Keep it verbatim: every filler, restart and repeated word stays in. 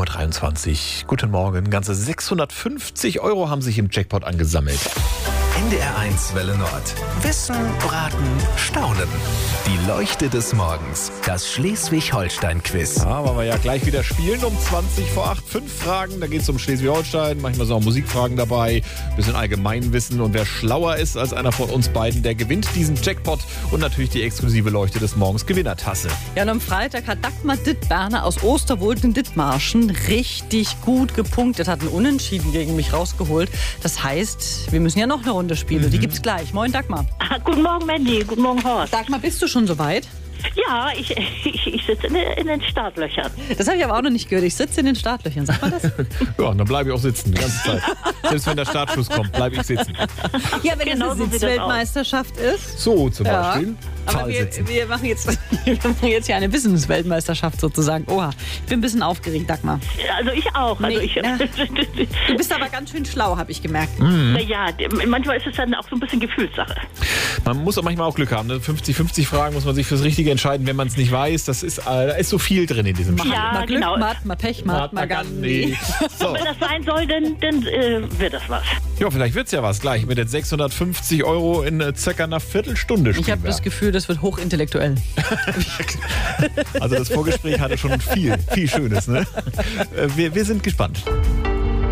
Uhr dreiundzwanzig. Guten Morgen. Ganze sechshundertfünfzig Euro haben sich im Jackpot angesammelt. N D R eins Welle Nord. Wissen, Raten, Staunen. Die Leuchte des Morgens. Das Schleswig-Holstein-Quiz. Ja, wollen wir ja gleich wieder spielen um zwanzig vor acht. Fünf Fragen, da geht es um Schleswig-Holstein. Manchmal sind auch Musikfragen dabei. Bisschen Allgemeinwissen. Und wer schlauer ist als einer von uns beiden, der gewinnt diesen Jackpot. Und natürlich die exklusive Leuchte des Morgens Gewinnertasse. Ja, und am Freitag hat Dagmar Dittberner aus Osterwolden Dithmarschen richtig gut gepunktet, hat einen Unentschieden gegen mich rausgeholt. Das heißt, wir müssen ja noch eine Runde spielen. Mhm. Die gibt's gleich. Moin, Dagmar. Ah, guten Morgen, Mandy. Guten Morgen, Horst. Dagmar, bist du schon soweit? Ja, ich, ich, ich sitze in, in den Startlöchern. Das habe ich aber auch noch nicht gehört. Ich sitze in den Startlöchern. Sagt man das? Ja, dann bleibe ich auch sitzen die ganze Zeit. Selbst wenn der Startschuss kommt, bleibe ich sitzen. Ja, wenn Genau es so eine sieht das Sitzweltmeisterschaft ist. So zum Ja. Beispiel. Aber wir, wir, machen jetzt, wir machen jetzt hier eine Wissensweltmeisterschaft sozusagen. Oha, ich bin ein bisschen aufgeregt, Dagmar. Also ich auch. Also Nee, ich, ja. Du bist aber ganz schön schlau, habe ich gemerkt. Naja, manchmal ist es dann auch so ein bisschen Gefühlssache. Man muss auch manchmal auch Glück haben. Ne? fünfzig fünfzig Fragen muss man sich fürs Richtige entscheiden, wenn man es nicht weiß. Das ist, äh, da ist so viel drin in diesem Spiel. Ja, mal Glück, genau. mal, mal Pech, mal, mal Gandhi. So. Wenn das sein soll, dann, dann äh, wird das was. Ja, vielleicht wird es ja was gleich mit den sechshundertfünfzig Euro in äh, circa einer Viertelstunde. Ich habe spielen wir. das Gefühl, das wird hochintellektuell. Also das Vorgespräch hatte schon viel, viel Schönes. Ne? Äh, Wir, wir sind gespannt.